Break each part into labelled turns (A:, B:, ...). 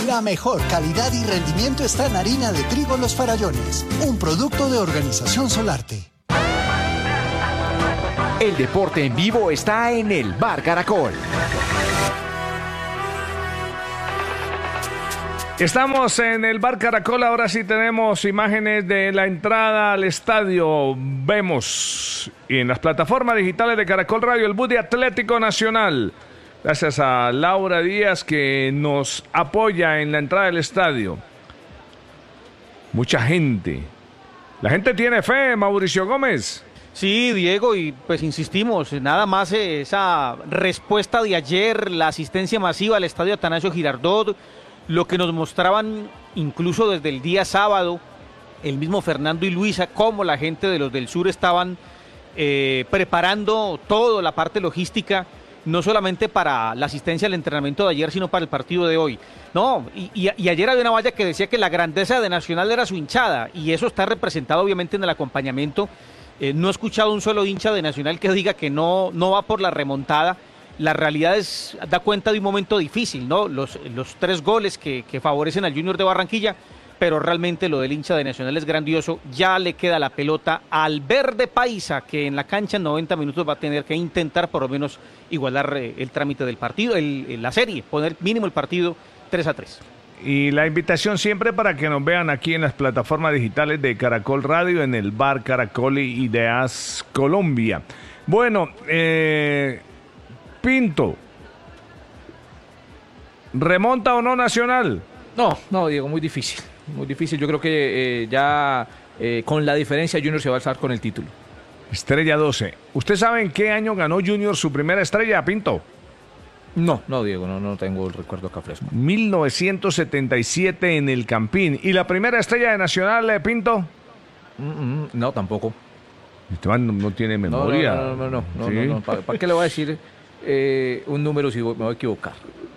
A: La mejor calidad y rendimiento está en harina de trigo Los Farallones, un producto de Organización Solarte.
B: El deporte en vivo está en el Bar Caracol.
C: Estamos en el Bar Caracol, ahora sí tenemos imágenes de la entrada al estadio. Vemos en las plataformas digitales de Caracol Radio el bus de Atlético Nacional. Gracias a Laura Díaz que nos apoya en la entrada del estadio. Mucha gente. La gente tiene fe, Mauricio Gómez.
D: Sí, Diego, y pues insistimos, nada más esa respuesta de ayer, la asistencia masiva al estadio Atanasio Girardot, lo que nos mostraban incluso desde el día sábado, el mismo Fernando y Luisa, cómo la gente de los del sur estaban preparando toda la parte logística, no solamente para la asistencia al entrenamiento de ayer, sino para el partido de hoy. No, y ayer había una valla que decía que la grandeza de Nacional era su hinchada, y eso está representado obviamente en el acompañamiento. No he escuchado un solo hincha de Nacional que diga que no va por la remontada. La realidad da cuenta de un momento difícil, ¿no? Los 3 goles que favorecen al Junior de Barranquilla, pero realmente lo del hincha de Nacional es grandioso. Ya le queda la pelota al verde paisa, que en la cancha en 90 minutos va a tener que intentar por lo menos igualar el trámite del partido, la serie, poner mínimo el partido 3-3.
C: Y la invitación siempre para que nos vean aquí en las plataformas digitales de Caracol Radio, en el Bar Caracol y Ideas Colombia. Bueno, Pinto, ¿remonta o no Nacional?
E: No, Diego, muy difícil. Muy difícil. Yo creo que ya con la diferencia Junior se va a alzar con el título.
C: Estrella 12. ¿Usted sabe en qué año ganó Junior su primera estrella, Pinto?
E: No, Diego, no tengo el recuerdo acá fresco.
C: 1977 en el Campín. ¿Y la primera estrella de Nacional, Pinto?
E: No, tampoco.
C: Esteban no tiene memoria.
E: No.
C: ¿Sí?
E: ¿Para qué le voy a decir un número si me voy a equivocar?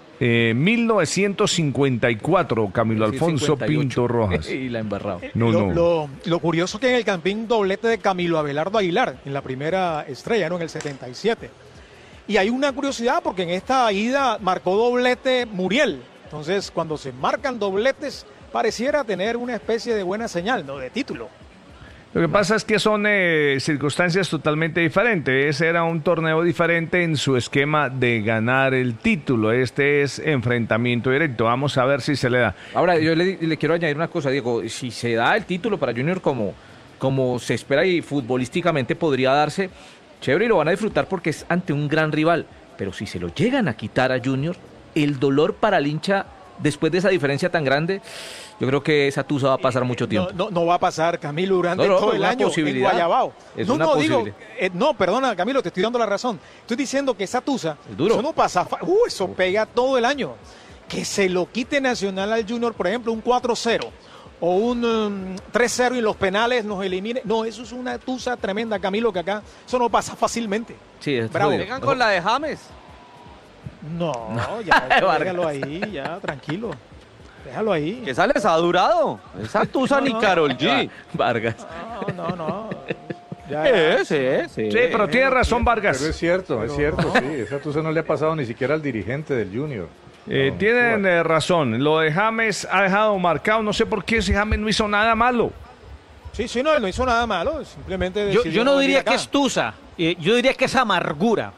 C: 1954, Camilo Alfonso
E: 58.
C: Pinto Rojas.
E: Y la embarrado.
C: No.
F: Lo curioso que en el Campín doblete de Camilo Abelardo Aguilar en la primera estrella, ¿no? En el 77. Y hay una curiosidad porque en esta ida marcó doblete Muriel. Entonces, cuando se marcan dobletes, pareciera tener una especie de buena señal, ¿no? De título.
C: Lo que pasa es que son circunstancias totalmente diferentes. Ese era un torneo diferente en su esquema de ganar el título. Este es enfrentamiento directo. Vamos a ver si se le da.
E: Ahora, yo le quiero añadir una cosa, Diego. Si se da el título para Junior como se espera y futbolísticamente podría darse, chévere, y lo van a disfrutar porque es ante un gran rival. Pero si se lo llegan a quitar a Junior, el dolor para el hincha después de esa diferencia tan grande, yo creo que esa tusa va a pasar mucho tiempo.
F: No va a pasar, Camilo, durante todo el año en Guayabao. Perdona, Camilo, te estoy dando la razón. Estoy diciendo que esa tusa, eso no pasa, eso pega todo el año. Que se lo quite Nacional al Junior, por ejemplo, un 4-0 o un 3-0 y los penales nos eliminen. No, eso es una tusa tremenda, Camilo, que acá eso no pasa fácilmente.
E: Sí, es
D: bravo. Vengan con la de James.
F: No, ya, déjalo ahí, ya, tranquilo. Déjalo ahí.
D: Que sales adurado. Esa tusa ni Karol G.
E: Vargas.
F: No.
C: Sí, pero tiene razón Vargas.
G: Pero es cierto, sí. Esa tusa no le ha pasado ni siquiera al dirigente del Junior.
C: Tienen razón. Lo de James ha dejado marcado. No sé por qué si James no hizo nada malo.
F: Sí, no, él no hizo nada malo. Simplemente
D: yo no diría que es tusa. Yo diría que es amargura.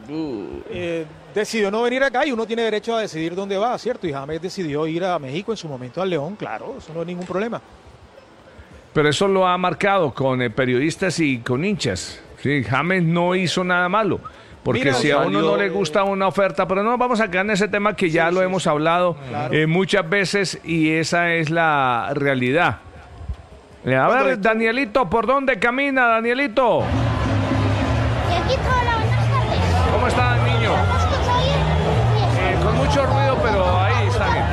F: Decidió no venir acá y uno tiene derecho a decidir dónde va, ¿cierto? Y James decidió ir a México en su momento al León, claro, eso no es ningún problema.
C: Pero eso lo ha marcado con periodistas y con hinchas. Sí, James no hizo nada malo. Porque si a uno no le gusta una oferta, pero no vamos a quedar en ese tema que ya lo hemos hablado muchas veces y esa es la realidad. A ver, Danielito, ¿por dónde camina, Danielito? ¿Cómo está, niño? Con mucho ruido, pero ahí está bien.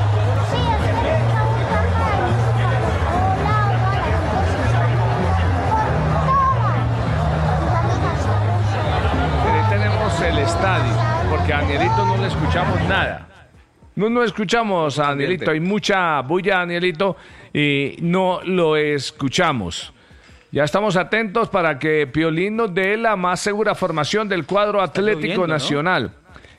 C: Ahí tenemos el estadio, porque a Danielito no le escuchamos nada. No escuchamos a Danielito, hay mucha bulla, Danielito, y no lo escuchamos. Ya estamos atentos para que Piolín nos dé la más segura formación del cuadro Atlético Nacional.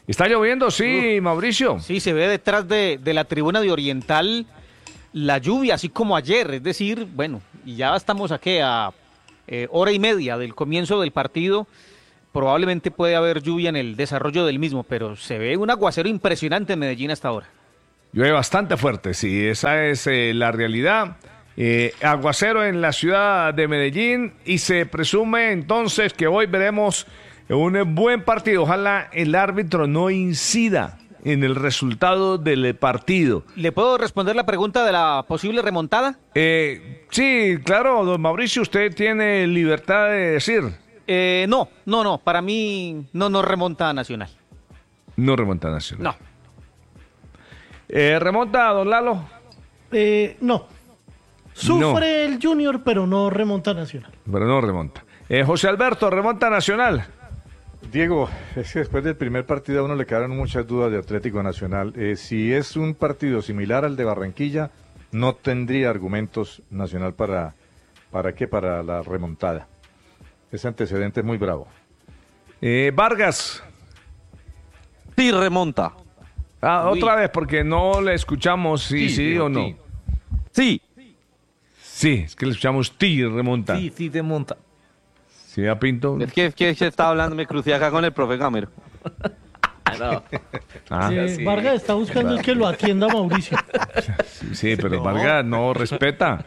C: ¿Está lloviendo? Sí, Mauricio.
D: Sí, se ve detrás de la tribuna de Oriental la lluvia, así como ayer. Es decir, bueno, y ya estamos aquí a hora y media del comienzo del partido. Probablemente puede haber lluvia en el desarrollo del mismo, pero se ve un aguacero impresionante en Medellín hasta ahora.
C: Llueve bastante fuerte, sí, esa es la realidad. Aguacero en la ciudad de Medellín y se presume entonces que hoy veremos un buen partido. Ojalá el árbitro no incida en el resultado del partido.
D: ¿Le puedo responder la pregunta de la posible remontada?
C: Sí, claro, don Mauricio, usted tiene libertad de decir.
D: No, para mí no remonta a Nacional.
C: No remonta a Nacional.
D: No.
C: ¿Remonta, don Lalo?
H: No. Sufre el Junior, pero no remonta Nacional.
C: Pero no remonta. José Alberto, ¿remonta Nacional?
G: Diego, es que después del primer partido a uno le quedaron muchas dudas de Atlético Nacional. Si es un partido similar al de Barranquilla, no tendría argumentos Nacional para la remontada. Ese antecedente es muy bravo.
C: Vargas.
I: Sí, remonta.
C: Otra vez, porque no le escuchamos sí o no.
I: Sí.
C: Sí, es que le escuchamos remonta.
E: Sí, remonta.
C: Sí, a Pinto.
I: Es que se está hablando, me crucé acá con el profe Gamero.
E: No.
H: Vargas está buscando que lo atienda Mauricio.
C: Sí, pero Vargas no respeta.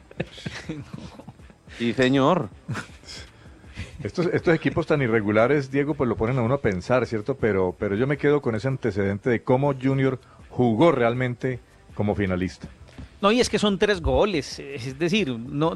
I: Sí, señor.
G: Estos equipos tan irregulares, Diego, pues lo ponen a uno a pensar, ¿cierto? Pero yo me quedo con ese antecedente de cómo Junior jugó realmente como finalista.
D: No, y es que son 3 goles, es decir,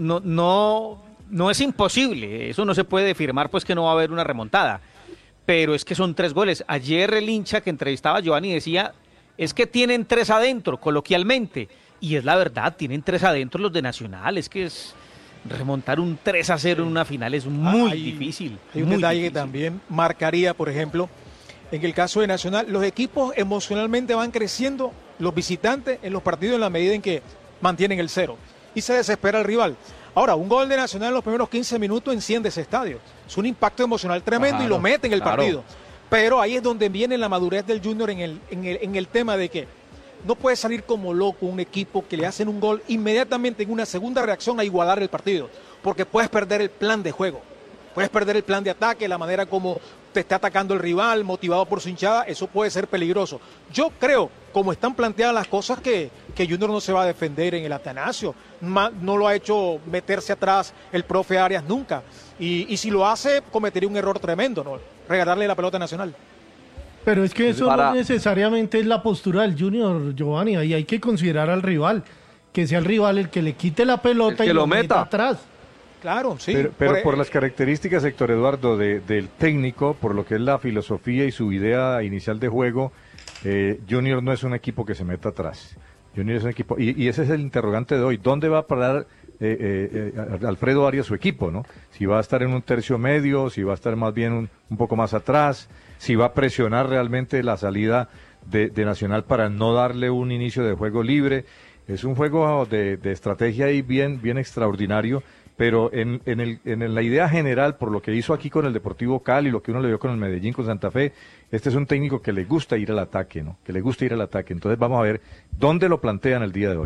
D: no es imposible, eso no se puede afirmar pues que no va a haber una remontada, pero es que son 3 goles. Ayer el hincha que entrevistaba a Giovanni decía, es que tienen 3 adentro, coloquialmente, y es la verdad, tienen 3 adentro los de Nacional, es que es remontar un 3-0 en una final es muy difícil.
F: Hay un detalle que también marcaría, por ejemplo, en el caso de Nacional, los equipos emocionalmente van creciendo, los visitantes en los partidos en la medida en que mantienen el 0 y se desespera el rival. Ahora, un gol de Nacional en los primeros 15 minutos enciende ese estadio. Es un impacto emocional tremendo y lo mete en el partido. Pero ahí es donde viene la madurez del Junior en el tema de que no puede salir como loco un equipo que le hacen un gol inmediatamente en una segunda reacción a igualar el partido, porque puedes perder el plan de juego, puedes perder el plan de ataque, la manera como te está atacando el rival, motivado por su hinchada, eso puede ser peligroso. Yo creo, como están planteadas las cosas, que Junior no se va a defender en el Atanasio, no lo ha hecho meterse atrás el profe Arias nunca, y si lo hace, cometería un error tremendo, ¿no? Regalarle la pelota a Nacional.
H: Pero es que eso no necesariamente es la postura del Junior, Giovanni, ahí hay que considerar al rival, que sea el rival el que le quite la pelota y lo meta atrás.
F: Claro, sí.
G: Pero por las características, Héctor Eduardo, del técnico, por lo que es la filosofía y su idea inicial de juego, Junior no es un equipo que se meta atrás. Junior es un equipo, y ese es el interrogante de hoy, ¿dónde va a parar Alfredo Arias su equipo, ¿no? Si va a estar en un tercio medio, si va a estar más bien un poco más atrás, si va a presionar realmente la salida de Nacional para no darle un inicio de juego libre. Es un juego de estrategia ahí bien extraordinario, pero en la idea general, por lo que hizo aquí con el Deportivo Cali, lo que uno le vio con el Medellín, con Santa Fe, este es un técnico que le gusta ir al ataque, ¿no? Que le gusta ir al ataque. Entonces vamos a ver dónde lo plantean el día de hoy.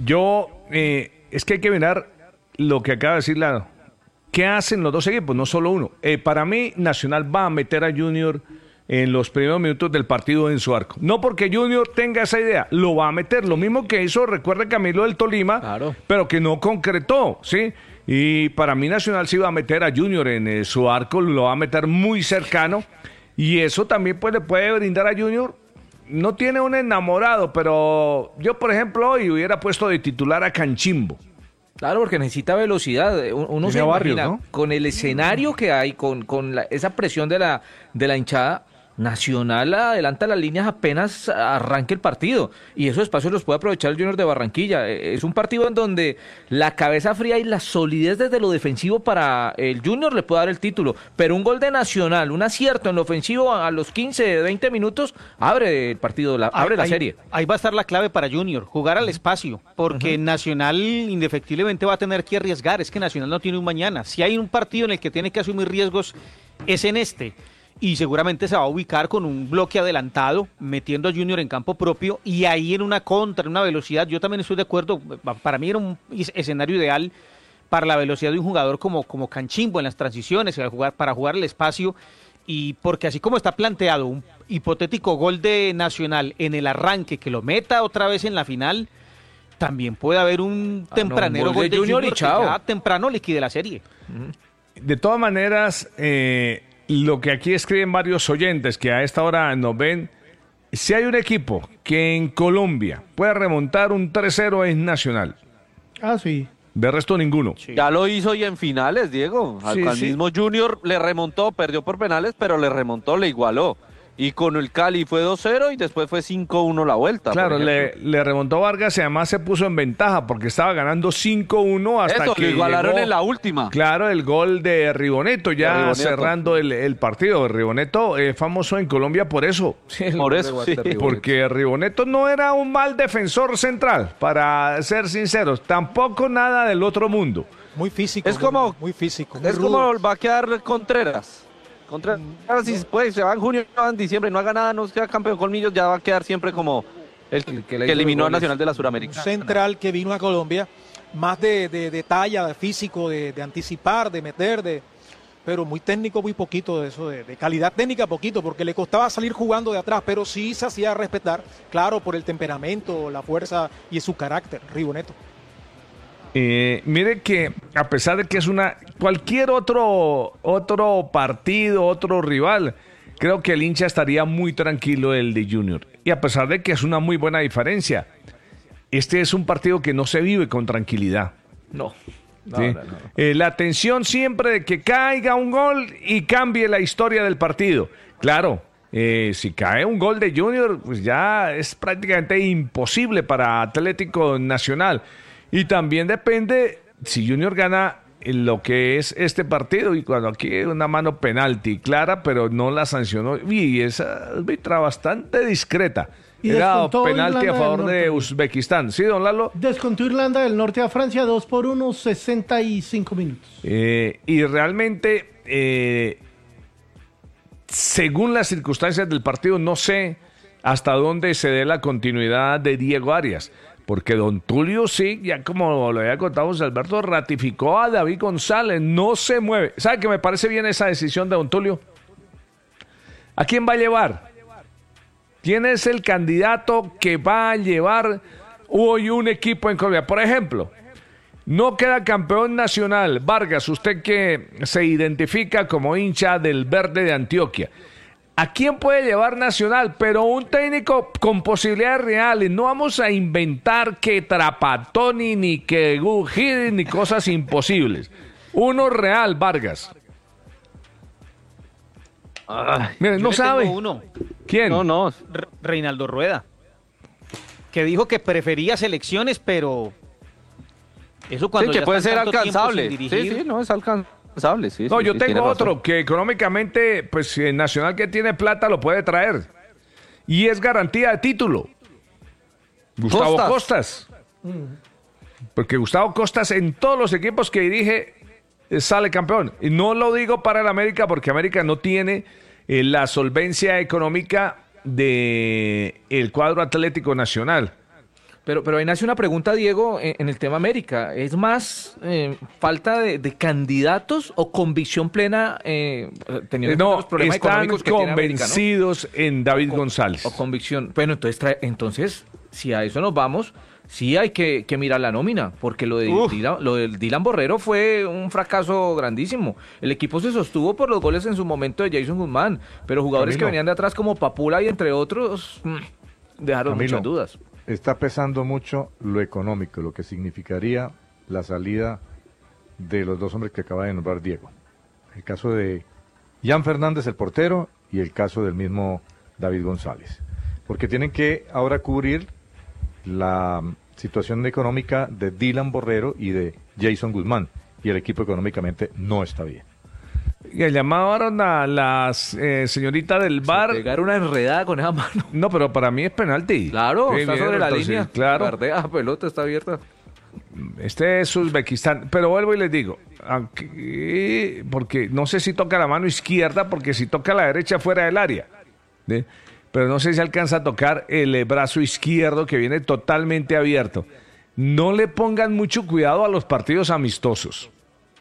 C: Es que hay que mirar lo que acaba de decir Lalo. ¿Qué hacen los dos equipos? No solo uno. Para mí, Nacional va a meter a Junior en los primeros minutos del partido en su arco. No porque Junior tenga esa idea, lo va a meter. Lo mismo que hizo, recuerda, Camilo del Tolima, pero que no concretó, ¿sí? Y para mí Nacional sí va a meter a Junior en su arco, lo va a meter muy cercano. Y eso también pues, le puede brindar a Junior. No tiene un enamorado, pero yo, por ejemplo, hoy hubiera puesto de titular a Canchimbo.
E: Claro, porque necesita velocidad. Uno se imagina,
G: Barrios, ¿no?
E: Con el escenario que hay, con esa presión de la hinchada, Nacional adelanta las líneas apenas arranque el partido, y esos espacios los puede aprovechar el Junior de Barranquilla. Es un partido en donde la cabeza fría y la solidez desde lo defensivo para el Junior le puede dar el título, pero un gol de Nacional, un acierto en lo ofensivo a los 15, 20 minutos, abre el partido, abre la serie.
D: Ahí va a estar la clave para Junior, jugar al espacio, porque Nacional indefectiblemente va a tener que arriesgar. Es que Nacional no tiene un mañana. Si hay un partido en el que tiene que asumir riesgos, es en este. y seguramente se va a ubicar con un bloque adelantado, metiendo a Junior en campo propio y ahí en una contra, en una velocidad. Yo también estoy de acuerdo, para mí era un escenario ideal para la velocidad de un jugador como Canchimbo en las transiciones, para jugar el espacio, y porque así como está planteado un hipotético gol de Nacional en el arranque, que lo meta otra vez en la final, también puede haber un tempranero gol de Junior y chao. Que ya temprano liquide la serie.
C: De todas maneras, lo que aquí escriben varios oyentes que a esta hora nos ven, si hay un equipo que en Colombia puede remontar un 3-0 es Nacional.
H: Ah, sí.
C: De resto, ninguno.
I: Sí. Ya lo hizo y en finales, Diego. Al mismo Junior le remontó, perdió por penales, pero le remontó, le igualó. Y con el Cali fue 2-0 y después fue 5-1 la vuelta.
C: Claro, le remontó Vargas y además se puso en ventaja porque estaba ganando 5-1 hasta que
I: lo igualaron
C: llegó,
I: en la última.
C: Claro, el gol de Riboneto ya cerrando el partido. Riboneto famoso en Colombia por eso.
I: Sí, por eso, sí.
C: Porque Riboneto no era un mal defensor central, para ser sinceros. Tampoco nada del otro mundo.
F: Muy físico.
I: Es como,
F: muy físico.
I: Es como va a quedar Contreras. Si se va en junio, no va en diciembre, no haga nada, no sea campeón con Millos, ya va a quedar siempre como el que eliminó a Nacional de la Suramérica.
F: Un central que vino a Colombia, más de talla, de físico, de anticipar, de meter, pero muy técnico, muy poquito de eso, de calidad técnica poquito, porque le costaba salir jugando de atrás, pero sí se hacía respetar, claro, por el temperamento, la fuerza y su carácter, Riboneto.
C: Mire que a pesar de que es cualquier otro partido, otro rival, creo que el hincha estaría muy tranquilo el de Junior. Y a pesar de que es una muy buena diferencia, este es un partido que no se vive con tranquilidad.
E: No.
C: ¿Sí? La tensión siempre de que caiga un gol y cambie la historia del partido. Claro, si cae un gol de Junior, pues ya es prácticamente imposible para Atlético Nacional. Y también depende si Junior gana en lo que es este partido, y cuando aquí hay una mano penalti clara, pero no la sancionó, y esa arbitra bastante discreta.
H: Y
C: era penalti a favor de Uzbekistán. ¿Sí, don Lalo?
H: Descontó Irlanda del Norte a Francia 2-1, 65 minutos.
C: Y realmente, según las circunstancias del partido, no sé hasta dónde se dé la continuidad de Diego Arias. Porque don Tulio sí, ya como lo había contado José Alberto, ratificó a David González, no se mueve. ¿Sabe que me parece bien esa decisión de don Tulio? ¿A quién va a llevar? ¿Quién es el candidato que va a llevar hoy un equipo en Colombia? Por ejemplo, no queda campeón nacional. Vargas, usted que se identifica como hincha del Verde de Antioquia. ¿A quién puede llevar Nacional? Pero un técnico con posibilidades reales. No vamos a inventar que Trapatoni, ni que Gugir, ni cosas imposibles. Uno real, Vargas. Miren, no sabe.
D: Uno.
C: ¿Quién?
I: No.
D: Reinaldo Rueda. Que dijo que prefería selecciones, pero eso cuando
I: sí, que
D: ya
I: puede ser
D: tanto
I: alcanzable.
D: Sí,
I: no, es alcanzable. Sí,
C: no,
I: sí,
C: yo
I: sí,
C: tengo otro
I: razón.
C: que económicamente, pues el Nacional que tiene plata lo puede traer. Y es garantía de título. Gustavo Costas. Porque Gustavo Costas en todos los equipos que dirige sale campeón. Y no lo digo para el América porque América no tiene la solvencia económica de el cuadro Atlético Nacional.
E: Pero ahí nace una pregunta, Diego, en el tema América. ¿Es más falta de candidatos o convicción plena teniendo los problemas económicos que tiene América,
C: convencidos en David González?
E: O convicción. Bueno, entonces, si a eso nos vamos, sí hay que mirar la nómina, porque lo del Dylan Borrero fue un fracaso grandísimo. El equipo se sostuvo por los goles en su momento de Jason Guzmán, pero jugadores que venían de atrás como Papula y entre otros dejaron muchas dudas.
G: Está pesando mucho lo económico, lo que significaría la salida de los dos hombres que acaba de nombrar Diego. El caso de Jan Fernández, el portero, y el caso del mismo David González. Porque tienen que ahora cubrir la situación económica de Dylan Borrero y de Jason Guzmán. Y el equipo económicamente no está bien.
C: Y llamaron a la señorita del bar.
E: Pegar una enredada con esa mano.
C: No, pero para mí es penalti.
E: Claro,
C: sí,
E: está sobre la línea.
C: Claro.
E: La pelota está abierta.
C: Este es Uzbekistán, pero vuelvo y les digo, porque no sé si toca la mano izquierda, porque si toca la derecha fuera del área, ¿sí? Pero no sé si alcanza a tocar el brazo izquierdo que viene totalmente abierto. No le pongan mucho cuidado a los partidos amistosos.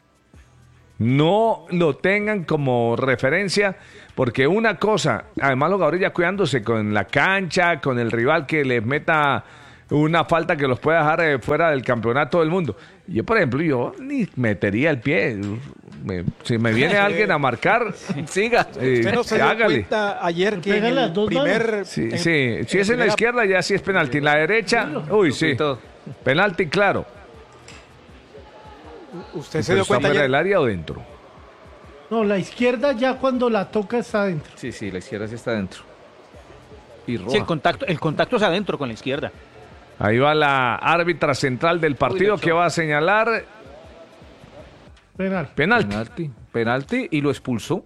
C: No lo tengan como referencia, porque una cosa, además los jugadores ya cuidándose con la cancha, con el rival que les meta una falta que los pueda dejar fuera del campeonato del mundo. Yo, por ejemplo, yo ni metería el pie. Si me viene alguien a marcar, siga.
F: ¿Usted no se dio cuenta ayer que en el primer...
C: si es en la izquierda ya sí es penalti. En la derecha, uy, sí. Penalti, claro.
F: ¿Usted se dio cuenta
C: fuera
F: ayer?
C: del área o dentro?
H: No, la izquierda ya cuando la toca está dentro.
E: Sí, la izquierda sí está dentro. Y roja.
D: Sí, el contacto es adentro con la izquierda.
C: Ahí va la árbitra central del partido que va a señalar
E: penalti y lo expulsó.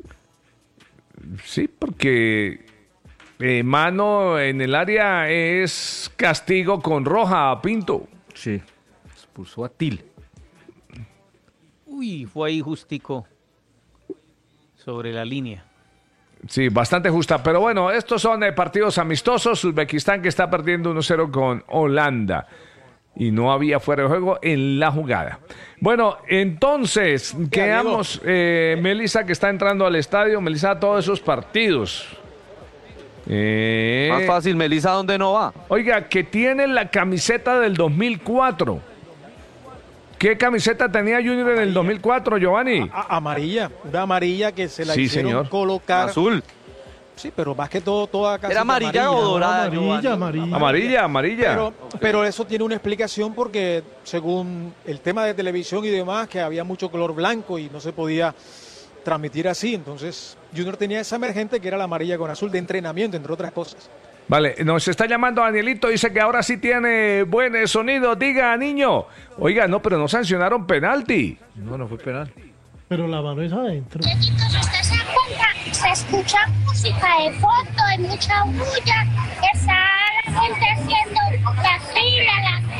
C: Sí, porque mano en el área es castigo con roja a Pinto.
E: Sí, expulsó a Til.
D: Uy, fue ahí justico sobre la línea.
C: Sí, bastante justa, pero bueno, estos son partidos amistosos. Uzbekistán que está perdiendo 1-0 con Holanda y no había fuera de juego en la jugada. Bueno, entonces quedamos, Melissa que está entrando al estadio, Melissa, todos esos partidos.
I: Más fácil, Melissa, ¿dónde no va?
C: Oiga, que tiene la camiseta del 2004. ¿Qué camiseta tenía Junior en el 2004, Giovanni?
F: Amarilla, una amarilla que se la hicieron
C: señor.
F: colocar.
I: Azul.
F: Sí, pero más que todo, toda casi
I: ¿Era amarilla o dorada?
C: Amarilla.
F: Pero eso tiene una explicación porque según el tema de televisión y demás, que había mucho color blanco y no se podía transmitir así. Entonces, Junior tenía esa emergente que era la amarilla con azul de entrenamiento, entre otras cosas.
C: Vale, nos está llamando Danielito, dice que ahora sí tiene buen sonido. Diga, niño. Oiga, no, pero no sancionaron penalti.
E: No fue penal.
H: Pero la mano es adentro.
J: Usted se da cuenta, se escucha música de fondo, hay mucha bulla, está la gente haciendo la fila,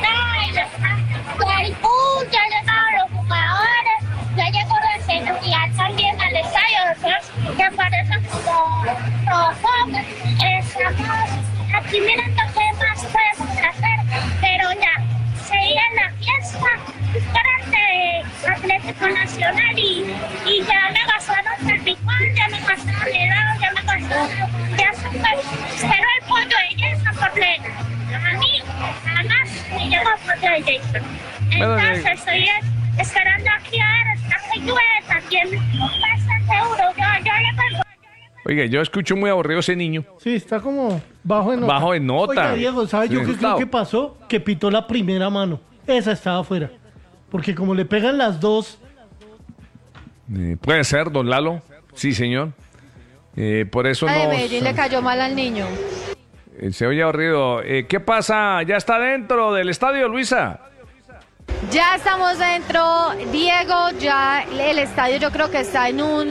J: el bus, ya llegaron los jugadores, ya llegó la seguridad también al estadio, nosotros que parecen como robots, estamos aquí mirando qué más podemos hacer, pero ya seguía la fiesta grande Atlético Nacional y ya me gastaron el picual, ya me gastaron el helado, ya me gastaron, ya se pero el pollo de Jason completo. A mí, además, me llegó el pollo de Jason. Entonces estoy esperando aquí a ver, hasta que llueve también, bastante euro, yo le pego.
C: Oiga, yo escucho muy aburrido ese niño.
H: Sí, está como bajo en nota.
C: Bajo en nota.
H: Oiga, Diego, ¿sabes yo qué creo que pasó? Que pitó la primera mano. Esa estaba afuera. Porque como le pegan las dos...
C: Puede ser, don Lalo. Sí, señor. Por eso no...
K: Medellín le cayó mal al niño.
C: Se oye aburrido. ¿Qué pasa? ¿Ya está dentro del estadio, Luisa?
K: Ya estamos dentro, Diego, ya el estadio yo creo que está en un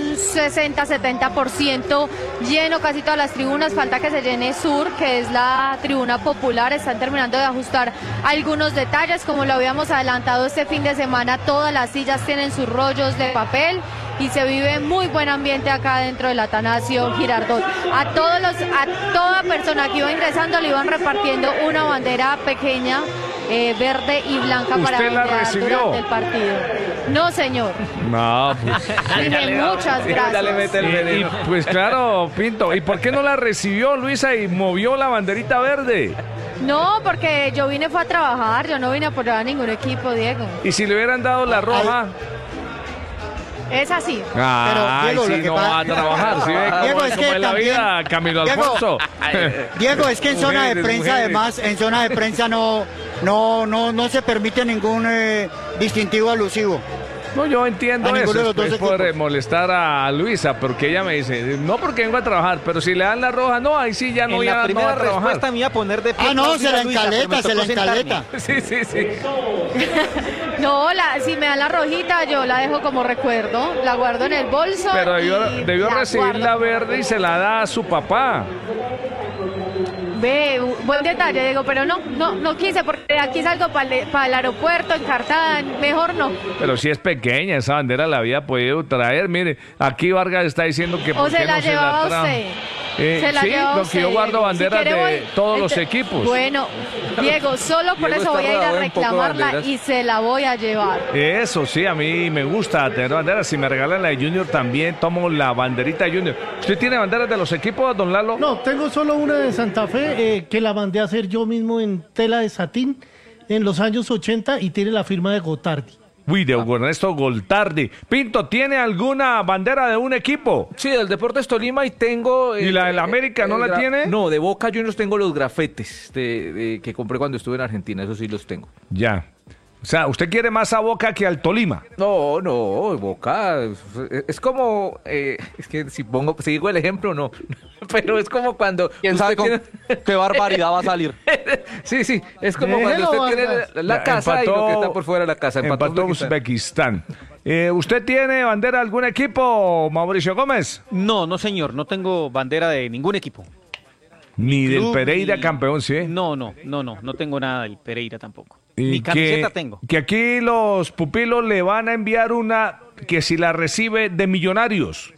K: 60-70% lleno, casi todas las tribunas, falta que se llene sur, que es la tribuna popular, están terminando de ajustar algunos detalles, como lo habíamos adelantado este fin de semana, todas las sillas tienen sus rollos de papel y se vive muy buen ambiente acá dentro del Atanasio Girardot. A toda persona que iba ingresando le iban repartiendo una bandera pequeña, verde y blanca para ondear durante el partido. No, señor.
C: No, pues.
K: Dije muchas gracias.
C: Y pues claro, Pinto. ¿Y por qué no la recibió, Luisa, y movió la banderita verde?
K: No, porque yo fue a trabajar, yo no vine a apoyar a ningún equipo, Diego.
C: ¿Y si le hubieran dado la roja?
K: Es así.
C: Ay,
L: Diego,
C: sí, no va a trabajar. ¿Sí ve cómo,
L: Diego, es que
C: cómo es la
L: también,
C: vida, Camilo Alfonso?
L: Diego, es que en zona de prensa, además, en zona de prensa no se permite ningún distintivo alusivo.
C: No, yo entiendo eso, es por molestar a Luisa, porque ella me dice, no porque vengo a trabajar, pero si le dan la roja, no, ahí sí ya no,
D: ya
C: no va a trabajar.
D: Respuesta me iba a poner de pie.
L: Ah, no, se la encaleta.
C: Sí.
K: No, si me dan la rojita, yo la dejo como recuerdo, la guardo en el bolso.
C: Pero debió recibir la verde y se la da a su papá.
K: Ve, buen detalle, Diego, pero no quise porque aquí salgo para el aeropuerto encartada, mejor no.
C: Pero si es pequeña, esa bandera la había podido traer. Mire, aquí Vargas está diciendo que
K: ¿por qué no se la trajo?
C: usted. Sí, lo que yo guardo banderas de todos los equipos.
K: Bueno, Diego, solo por eso voy a ir a reclamarla y se la voy a llevar.
C: Eso sí, a mí me gusta tener banderas. Si me regalan la de Junior también tomo la banderita de Junior. ¿Usted tiene banderas de los equipos, don Lalo?
H: No, tengo solo una de Santa Fe que la mandé a hacer yo mismo en tela de satín en los años 80 y tiene la firma de Gotardi.
C: Uy, de Hugo Ernesto Goltardi. Pinto, ¿tiene alguna bandera de un equipo?
E: Sí, del Deportes Tolima y tengo...
C: ¿Y la del América no la tiene?
E: No, de Boca Juniors tengo los grafetes que compré cuando estuve en Argentina, eso sí los tengo.
C: Ya. O sea, ¿usted quiere más a Boca que al Tolima?
E: No, Boca es como... es que si digo el ejemplo, no. Pero es como cuando...
I: ¿Quién sabe qué barbaridad va a salir?
E: Sí, es como cuando usted tiene la casa y lo que está por fuera de la casa.
C: Empató Uzbekistán. ¿Usted tiene bandera de algún equipo, Mauricio Gómez?
D: No, señor, no tengo bandera de ningún equipo.
C: Ni del Pereira campeón, ¿sí?
D: No tengo nada del Pereira tampoco. Ni camiseta tengo.
C: Que aquí los pupilos le van a enviar una que si la recibe de Millonarios.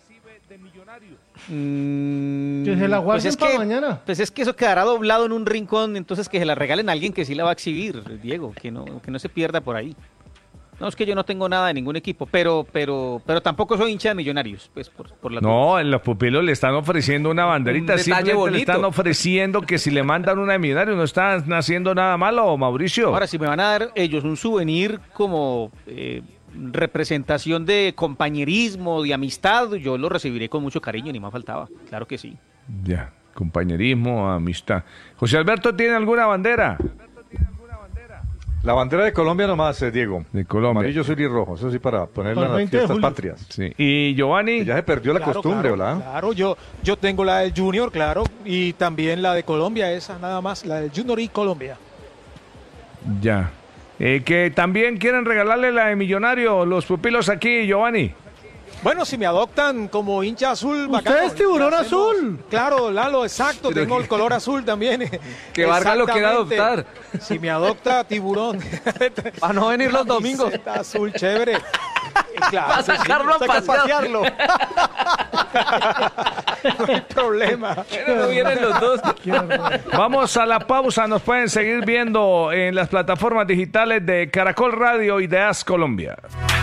H: Que se la guarden para mañana.
D: Pues es que eso quedará doblado en un rincón, entonces que se la regalen a alguien que sí la va a exhibir, Diego, que no se pierda por ahí. No, es que yo no tengo nada de ningún equipo, pero tampoco soy hincha de Millonarios, pues por la
C: No, en los pupilos le están ofreciendo una banderita, simplemente le están ofreciendo que si le mandan una de Millonarios no están haciendo nada malo, Mauricio.
D: Ahora, si me van a dar ellos un souvenir como representación de compañerismo, de amistad, yo lo recibiré con mucho cariño, ni más faltaba, claro que sí.
C: Ya, compañerismo, amistad. José Alberto, ¿tiene alguna bandera?
G: La bandera de Colombia nomás, Diego.
C: De Colombia.
G: Amarillo, azul y rojo. Eso sí para ponerla en las fiestas patrias.
C: Sí. ¿Y Giovanni?
G: Que ya se perdió la costumbre, ¿verdad?
F: Claro, yo tengo la del Junior, claro. Y también la de Colombia, esa nada más. La del Junior y Colombia.
C: Ya. Que también quieren regalarle la de Millonario los pupilos aquí, Giovanni.
F: Bueno, si me adoptan como hincha azul, bacano.
H: ¿Usted es tiburón azul?
F: Claro, Lalo, exacto. Tengo el color azul también.
E: Que Vargas lo quiera adoptar.
F: Si me adopta tiburón.
I: Para no venir los domingos.
F: Está azul, chévere. Claro,
E: para sacarlo a
F: pasearlo. No hay problema.
E: Pero no vienen los dos.
C: Vamos a la pausa. Nos pueden seguir viendo en las plataformas digitales de Caracol Radio y de AS Colombia.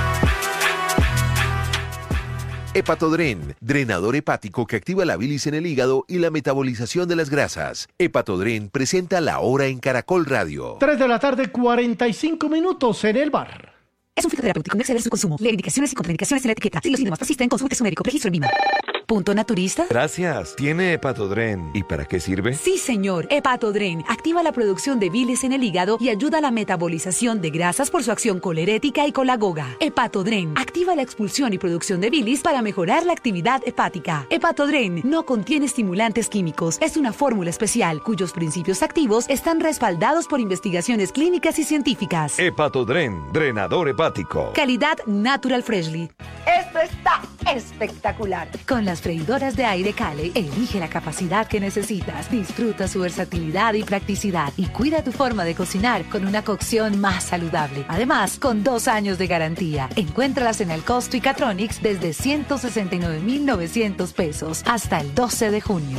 M: Hepatodren, drenador hepático que activa la bilis en el hígado y la metabolización de las grasas. Hepatodren presenta La Hora en Caracol Radio.
H: 3:45 p.m. en el bar.
N: Es un fitoterapéutico, no exceder su consumo. Lee indicaciones y contraindicaciones en la etiqueta. Si los síntomas persisten, consulte su médico. Registro en VIMA. ¿Punto naturista?
O: Gracias. ¿Tiene Hepatodren? ¿Y para qué sirve?
N: Sí, señor. Hepatodren activa la producción de bilis en el hígado y ayuda a la metabolización de grasas por su acción colerética y colagoga. Hepatodren activa la expulsión y producción de bilis para mejorar la actividad hepática. Hepatodren no contiene estimulantes químicos. Es una fórmula especial cuyos principios activos están respaldados por investigaciones clínicas y científicas.
O: Hepatodren, drenador hepático.
N: Calidad Natural Freshly.
P: Esto está espectacular.
N: Con las freidoras de aire Cale, elige la capacidad que necesitas, disfruta su versatilidad y practicidad y cuida tu forma de cocinar con una cocción más saludable. Además, con 2 años de garantía. Encuéntralas en el Costo y Catronics desde 169,900 pesos hasta el 12 de junio.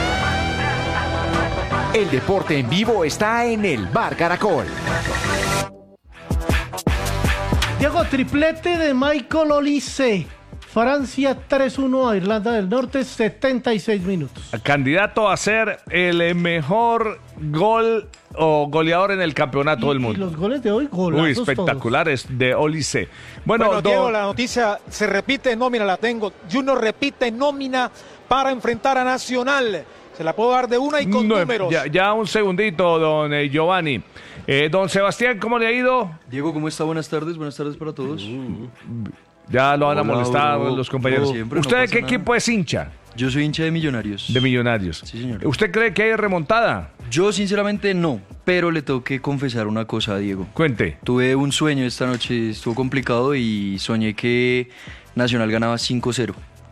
B: El deporte en vivo está en el Bar Caracol.
H: Diego, triplete de Michael Olise. Francia 3-1 a Irlanda del Norte, 76 minutos.
C: Candidato a ser el mejor gol o goleador en el campeonato del mundo.
H: Y los goles de hoy, golazos.
C: Uy, espectaculares todos. De Olise. Bueno,
F: Diego, la noticia se repite, nómina la tengo. Junior repite nómina para enfrentar a Nacional. Se la puedo dar de una y con números.
C: Ya un segundito, don Giovanni. Don Sebastián, ¿cómo le ha ido?
Q: Diego, ¿cómo está? Buenas tardes para todos.
C: Ya lo van a molestar los compañeros. ¿Usted de qué equipo es hincha?
Q: Yo soy hincha de Millonarios.
C: De Millonarios.
Q: Sí, señor.
C: ¿Usted cree que hay remontada?
Q: Yo sinceramente no, pero le tengo que confesar una cosa a Diego.
C: Cuente.
Q: Tuve un sueño esta noche, estuvo complicado y soñé que Nacional ganaba 5-0.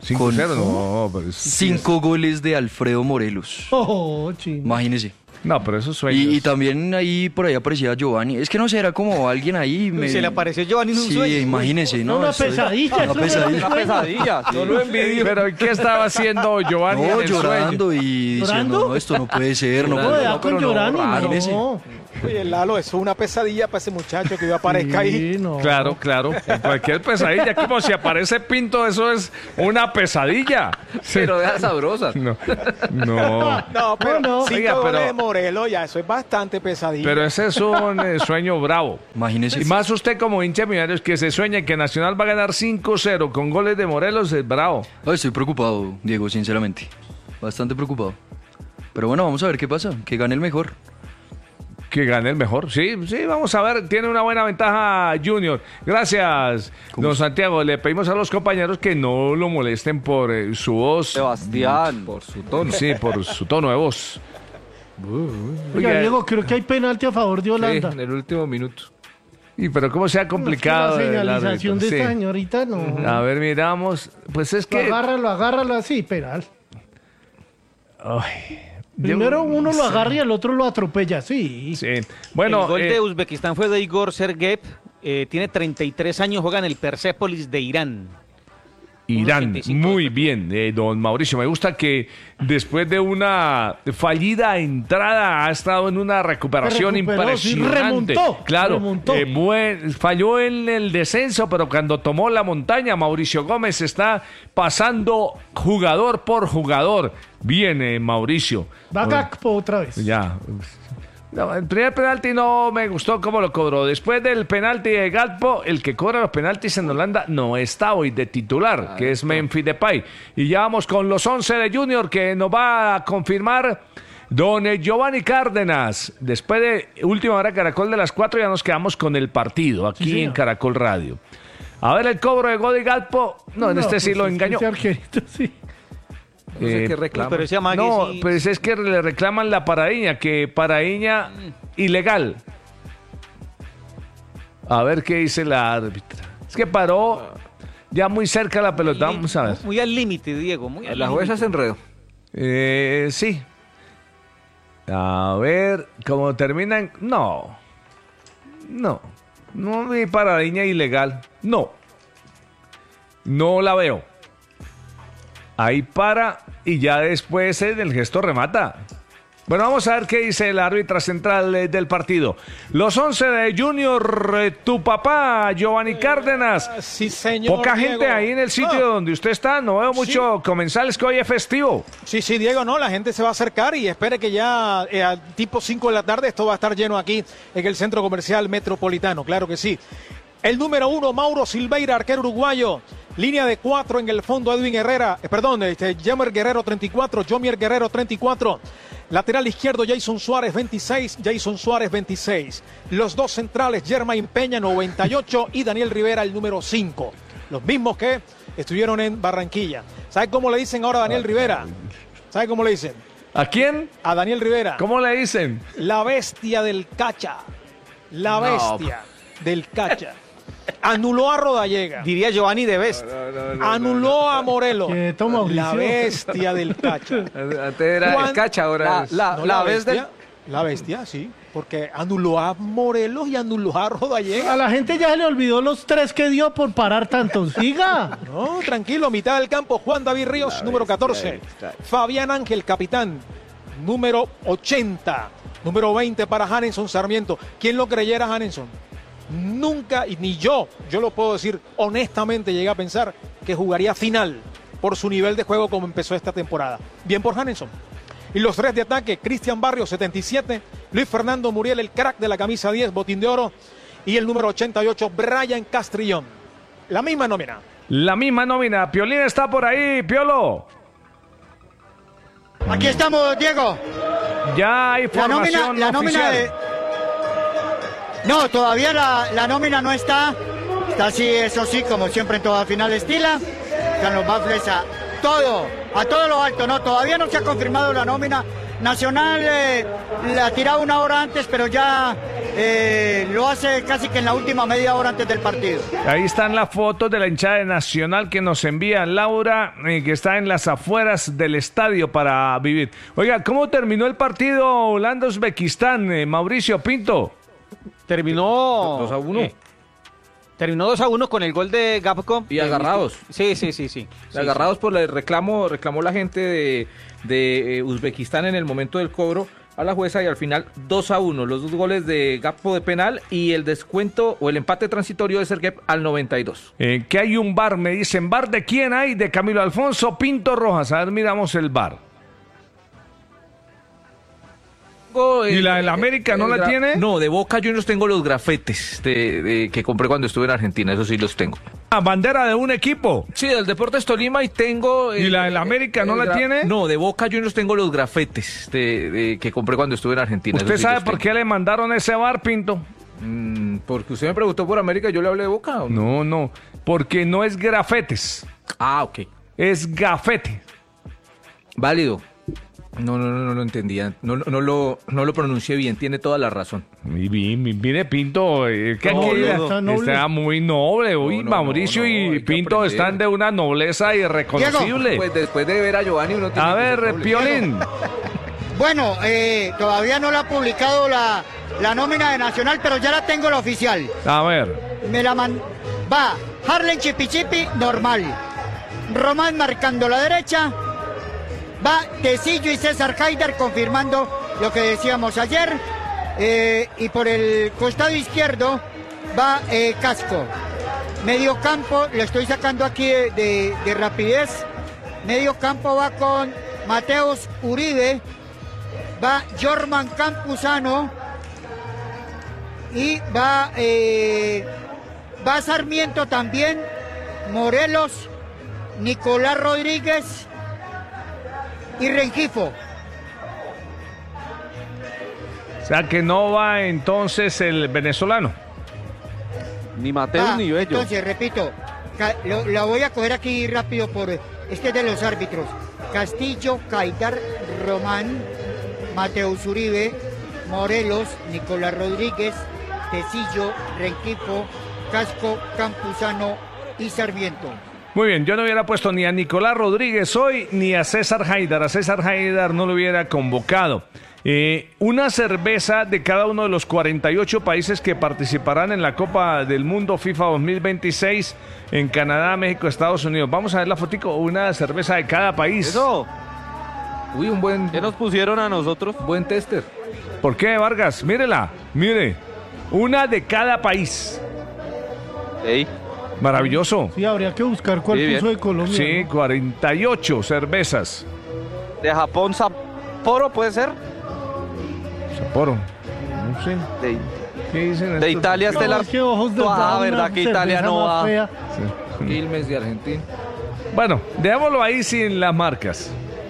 C: 5-0, no, pero
Q: 5 goles de Alfredo Morelos. Imagínese.
C: No, pero eso sueños.
Q: Y también ahí por ahí aparecía Giovanni. Es que no sé, era como alguien ahí.
D: Se le apareció Giovanni en un sueño.
Q: Sí, imagínese, ¿no?
H: Una pesadilla.
Q: Una pesadilla.
I: Una pesadilla.
C: No lo envidio. Pero ¿qué estaba haciendo Giovanni en el
Q: llorando
C: sueño?
Q: y diciendo, no, esto no puede ser. No puede ser.
H: Con Giovanni, no.
F: Oye, Lalo, eso es una pesadilla para ese muchacho que aparezca ahí.
H: No.
C: Claro. En cualquier pesadilla, como si aparece Pinto, eso es una pesadilla.
E: Pero deja sabrosa.
C: No.
F: No, pero
H: no.
F: 5
C: Oiga,
F: goles de Morelos, ya eso es bastante pesadilla.
C: Pero ese es un sueño bravo.
Q: Imagínese.
C: Y más usted como hincha de Millonarios que se sueña que Nacional va a ganar 5-0 con goles de Morelos, es bravo.
Q: Estoy preocupado, Diego, sinceramente. Bastante preocupado. Pero bueno, vamos a ver qué pasa. Que gane el mejor.
C: Que gane el mejor. Sí, vamos a ver. Tiene una buena ventaja Junior. Gracias, don Santiago. Le pedimos a los compañeros que no lo molesten por su voz.
I: Sebastián.
C: Por su tono. Sí, por su tono de voz.
H: Oiga, Diego, creo que hay penalti a favor de Holanda.
E: Sí, en el último minuto.
C: Y pero cómo se ha complicado.
H: Es que la señalización de esta señorita, no.
C: A ver, miramos. Pues es que...
H: Agárralo así, penal.
C: Ay...
H: Primero uno lo agarra y el otro lo atropella, sí.
C: Bueno,
D: el gol de Uzbekistán fue de Igor Sergeyev, tiene 33 años, juega en el Persepolis de Irán.
C: Muy bien, don Mauricio. Me gusta que después de una fallida entrada ha estado en una recuperación impresionante.
H: Remontó.
C: Falló en el descenso, pero cuando tomó la montaña, Mauricio Gómez está pasando jugador por jugador. Viene Mauricio.
H: Va Gakpo otra vez.
C: Ya. No, el primer penalti no me gustó cómo lo cobró. Después del penalti de Gakpo, el que cobra los penaltis en Holanda no está hoy de titular, que es Memphis Depay. Y ya vamos con los 11 de Junior que nos va a confirmar don Giovanni Cárdenas. Después de última hora Caracol de las 4 ya nos quedamos con el partido aquí en Caracol Radio. A ver el cobro de Godi Gakpo. No, en este sí lo engañó.
H: Sí.
E: No sé qué reclama.
C: Pues es que le reclaman la paradiña, que paradiña ilegal. A ver qué dice la árbitra. Es que paró ya muy cerca la pelota, vamos a ver.
D: Muy al límite, Diego.
E: La jueza se enredó.
C: Sí. A ver, ¿cómo terminan? No vi paradiña ilegal. No la veo. Ahí para y ya después el gesto remata. Bueno, vamos a ver qué dice el árbitra central del partido. Los 11 de Junior, tu papá, Giovanni Cárdenas.
F: Sí, señor.
C: Poca
F: Diego.
C: gente ahí en el sitio donde usted está. No veo mucho comensales, que hoy es festivo.
F: Sí, Diego, no, la gente se va a acercar y espere que ya a tipo 5 de la tarde esto va a estar lleno aquí en el Centro Comercial Metropolitano. Claro que sí. El número 1, Mauro Silveira, arquero uruguayo. Línea de 4 en el fondo, Edwin Herrera. Jomier Guerrero 34. Lateral izquierdo, Jason Suárez 26. Los dos centrales, Germain Peña 98 y Daniel Rivera el número 5. Los mismos que estuvieron en Barranquilla. ¿Sabe cómo le dicen ahora a Daniel Rivera? ¿Sabe cómo le dicen?
C: ¿A quién?
F: A Daniel Rivera.
C: ¿Cómo le dicen?
F: La bestia del Cacha. La bestia del Cacha. Anuló a Rodallega.
D: Diría Giovanni de Best.
F: Anuló a Morelos. La bestia del Cacha.
E: Antes era el Cacha, ahora
F: la bestia. La bestia, sí. Porque anuló a Morelos y anuló a Rodallega.
H: A la gente ya se le olvidó los 3 que dio por parar tantos. Siga.
F: No, tranquilo. Mitad del campo, Juan David Ríos, número 14. Fabián Ángel, capitán, número 80. Número 20 para Hanenson Sarmiento. ¿Quién lo creyera, Hanenson? Nunca, y ni yo lo puedo decir honestamente, llegué a pensar que jugaría final por su nivel de juego como empezó esta temporada. Bien por Hanenson. Y los 3 de ataque, Cristian Barrios 77, Luis Fernando Muriel, el crack de la camisa 10, botín de oro, y el número 88, Brian Castrillón. La misma nómina.
C: Piolín está por ahí, Piolo.
L: Aquí estamos, Diego.
C: Ya hay formación oficial.
L: No, todavía la nómina no está. Está así, eso sí, como siempre en toda final estila. Están los baffles a todo lo alto, ¿no? Todavía no se ha confirmado la nómina. Nacional la ha tirado una hora antes, pero ya lo hace casi que en la última media hora antes del partido.
C: Ahí están las fotos de la hinchada de Nacional que nos envía Laura, que está en las afueras del estadio para vivir. Oiga, ¿cómo terminó el partido Holanda-Uzbekistán, Mauricio Pinto?
D: Terminó
E: 2-1.
D: Terminó 2-1 con el gol de Gapco.
E: Y agarrados.
D: Sí.
E: Agarrados por el reclamó la gente de Uzbekistán en el momento del cobro a la jueza y al final 2-1, los 2 goles de Gapco de penal y el descuento o el empate transitorio de Sergep al 92.
C: Que hay un VAR, me dicen, ¿VAR de quién hay? De Camilo Alfonso Pinto Rojas. A ver, miramos el VAR. ¿Y la del América no la tiene?
E: No, de Boca Juniors tengo los grafetes que compré cuando estuve en Argentina, eso sí los tengo.
C: Ah, bandera de un equipo.
E: Sí, del Deportes Tolima y tengo...
C: ¿Y la del América no la tiene?
E: No, de Boca Juniors tengo los grafetes que compré cuando estuve en Argentina.
C: ¿Usted sabe por qué le mandaron ese VAR, Pinto?
E: Porque usted me preguntó por América y yo le hablé de Boca. ¿O no?
C: No, porque no es grafetes.
E: Ah, ok.
C: Es gafete.
E: Válido. No lo entendía, no lo pronuncié bien, tiene toda la razón.
C: Mire, Pinto, está muy noble. Uy, Mauricio y Pinto están de una nobleza irreconocible.
E: Pues después de ver a Giovanni uno tiene
C: a ver, Piolín.
L: Bueno, todavía no la ha publicado la nómina de Nacional, pero ya la tengo la oficial.
C: A ver.
L: Va Harlen Chipi, normal. Román marcando la derecha. Va Tecillo y César Haidar confirmando lo que decíamos ayer. Y por el costado izquierdo va Casco. Medio campo, lo estoy sacando aquí de rapidez. Medio campo va con Mateus Uribe. Va Jorman Campuzano. Y va Sarmiento también. Morelos, Nicolás Rodríguez y Rengifo.
C: O sea que no va entonces el venezolano.
I: Ni Mateo ni Bello.
L: Entonces, repito, la voy a coger aquí rápido por este de los árbitros. Castillo, Haidar, Román, Mateus Uribe, Morelos, Nicolás Rodríguez, Tecillo, Rengifo, Casco, Campuzano y Sarmiento.
C: Muy bien, yo no hubiera puesto ni a Nicolás Rodríguez hoy ni a César Haidar. A César Haidar no lo hubiera convocado. Una cerveza de cada uno de los 48 países que participarán en la Copa del Mundo FIFA 2026 en Canadá, México, Estados Unidos. Vamos a ver la fotico, una cerveza de cada país.
I: Eso.
E: Uy, un buen...
I: ¿Qué nos pusieron a nosotros?
E: Buen tester.
C: ¿Por qué, Vargas? Mírela, mire. Una de cada país.
I: Ey.
C: Maravilloso.
H: Sí, habría que buscar cuál puso de Colombia.
C: Sí, ¿no? 48 cervezas.
I: ¿De Japón Sapporo puede ser?
C: Sapporo. No sé. ¿Qué dicen?
I: De Italia es la... verdad que Italia no va.
E: Sí. Quilmes de Argentina.
C: Bueno, dejémoslo ahí sin las marcas.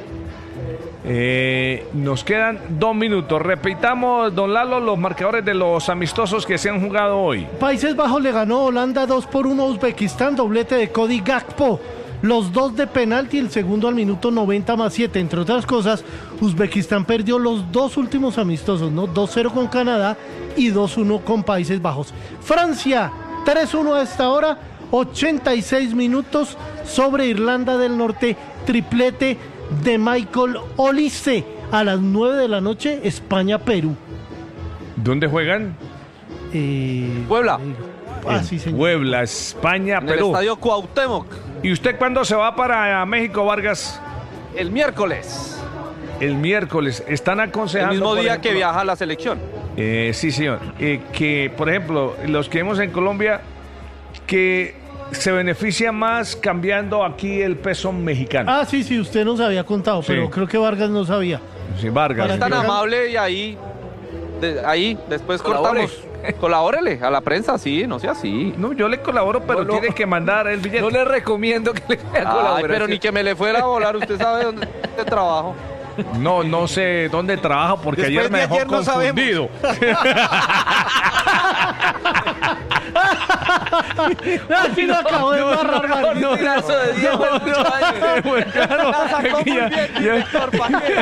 C: Nos quedan 2 minutos. Repitamos, don Lalo, los marcadores de los amistosos que se han jugado hoy.
H: Países Bajos le ganó Holanda 2-1 a Uzbekistán, doblete de Cody Gakpo. Los 2 de penalti, el segundo al minuto 90+7. Entre otras cosas, Uzbekistán perdió los 2 últimos amistosos, ¿no? 2-0 con Canadá y 2-1 con Países Bajos. Francia, 3-1 a esta hora, 86 minutos sobre Irlanda del Norte, triplete de Michael Olise. A las 9 de la noche, España-Perú.
C: ¿Dónde juegan?
I: Puebla.
H: Sí, señor.
C: Puebla, España,
I: en
C: Perú.
I: El estadio Cuauhtémoc.
C: ¿Y usted cuándo se va para México, Vargas?
I: El miércoles.
C: El miércoles. Están aconsejando...
I: El mismo día
C: ejemplo,
I: que viaja la selección.
C: Sí, señor. Que, por ejemplo, los que vemos en Colombia, que se beneficia más cambiando aquí el peso mexicano.
H: Ah, sí, usted nos había contado,
C: sí.
H: Pero creo que Vargas no sabía.
C: Sí, Vargas.
I: Es tan amable y ahí después cortamos. Colabórele a la prensa, sí, no sea así.
C: No, yo le colaboro, pero tiene que mandar el billete.
E: No le recomiendo que le
I: colabore. Pero ni que me le fuera a volar, usted sabe dónde trabajo.
C: No sé dónde trabajo porque
I: después
C: ayer me dejó confundido.
H: Aquí lo acabo de barrar.
E: Un brazo de 10 años.
C: Claro.
I: La sacó muy bien, director. ¿Para qué?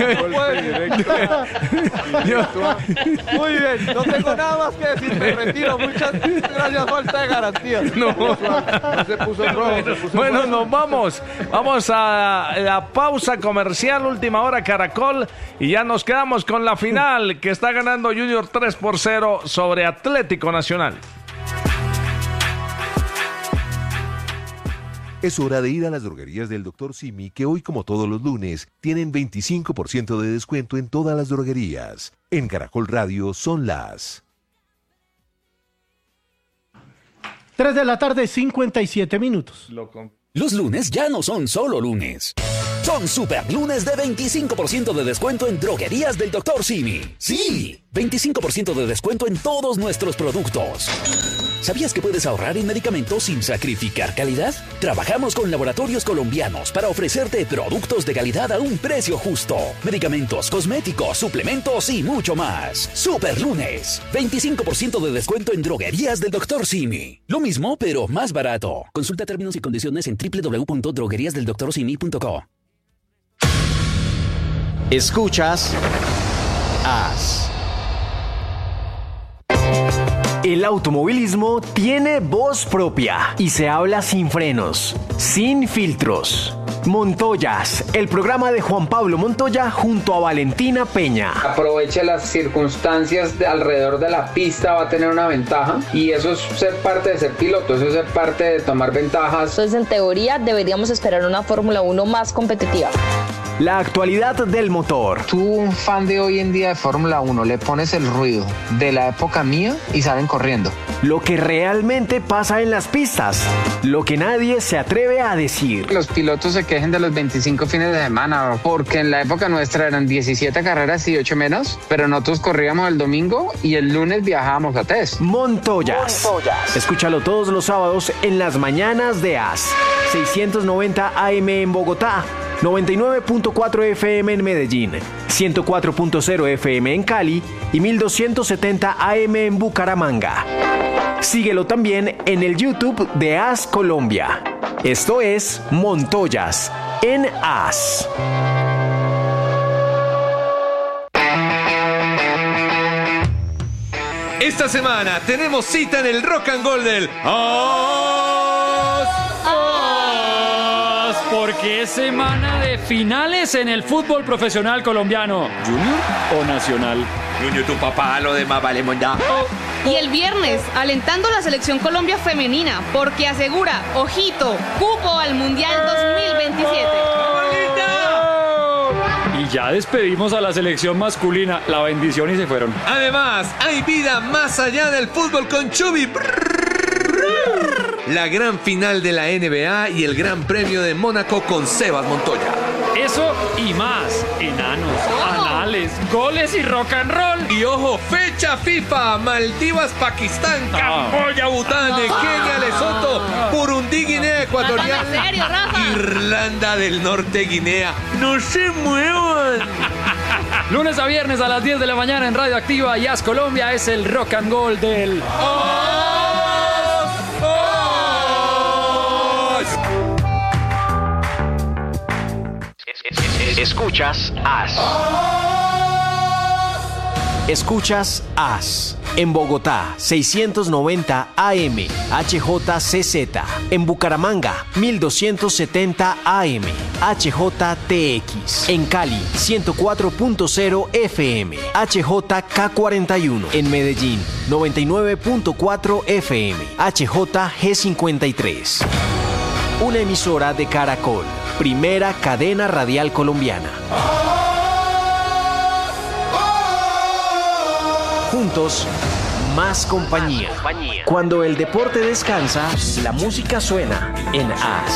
I: Muy bien, no tengo nada más que decir, me retiro. Muchas gracias, falta de garantía.
C: No
G: se puso en rojo.
C: Bueno, nos vamos. Vamos a la pausa comercial, última hora Caracol. Y ya nos quedamos con la final que está ganando Junior 3-0 sobre Atlético Nacional.
M: Es hora de ir a las droguerías del Dr. Simi, que hoy, como todos los lunes, tienen 25% de descuento en todas las droguerías. En Caracol Radio son las
H: 3 de la tarde, 57 minutos.
R: Los lunes ya no son solo lunes. Son super lunes de 25% de descuento en droguerías del Dr. Simi. Sí, 25% de descuento en todos nuestros productos. ¿Sabías que puedes ahorrar en medicamentos sin sacrificar calidad? Trabajamos con laboratorios colombianos para ofrecerte productos de calidad a un precio justo. Medicamentos, cosméticos, suplementos y mucho más. Super lunes, 25% de descuento en droguerías del Dr. Simi. Lo mismo, pero más barato. Consulta términos y condiciones en www.drogueriasdeldoctorsimi.co.
B: Escuchas AS. El automovilismo tiene voz propia y se habla sin frenos, sin filtros. Montoyas, el programa de Juan Pablo Montoya junto a Valentina Peña.
S: Aproveche las circunstancias alrededor de la pista, va a tener una ventaja y eso es ser parte de ser piloto, eso es ser parte de tomar ventajas.
T: Entonces, en teoría, deberíamos esperar una Fórmula 1 más competitiva.
B: La actualidad del motor.
S: Tú, un fan de hoy en día de Fórmula 1, le pones el ruido de la época mía y salen corriendo.
B: Lo que realmente pasa en las pistas, lo que nadie se atreve a decir.
S: Los pilotos se quejen de los 25 fines de semana, porque en la época nuestra eran 17 carreras y 8 menos, pero nosotros corríamos el domingo y el lunes viajábamos a test.
B: Montoyas. Escúchalo todos los sábados en las mañanas de AS. 690 AM en Bogotá, 99.4 FM en Medellín, 104.0 FM en Cali y 1270 AM en Bucaramanga. Síguelo también en el YouTube de AS Colombia. Esto es Montoyas en AS.
U: Esta semana tenemos cita en el Rock and Roll del
V: porque es semana de finales en el fútbol profesional colombiano. ¿Junior o Nacional?
U: Junior, tu papá, lo demás valemos ya.
W: Y el viernes, alentando a la selección Colombia femenina, porque asegura, ojito, cupo al Mundial 2027.
V: Y ya despedimos a la selección masculina, la bendición y se fueron.
U: Además, hay vida más allá del fútbol con Chubi. La gran final de la NBA y el Gran Premio de Mónaco con Sebas Montoya.
V: Eso y más, enanos, anales, goles y rock and roll.
U: Y ojo, fecha FIFA, Maldivas, Pakistán, Camboya, Bután, Kenia, Lesoto, Burundi, Guinea Ecuatorial, Irlanda del Norte, Guinea. ¡No se muevan!
V: Lunes a viernes a las 10 de la mañana en Radio Activa y AS Colombia es el rock and roll del...
B: Escuchas AS. Escuchas AS. En Bogotá, 690 AM, HJCZ. En Bucaramanga, 1270 AM, HJTX. En Cali, 104.0 FM, HJK41. En Medellín, 99.4 FM, HJG53. Una emisora de Caracol, primera cadena radial colombiana. Juntos, más compañía. Cuando el deporte descansa, la música suena en AS.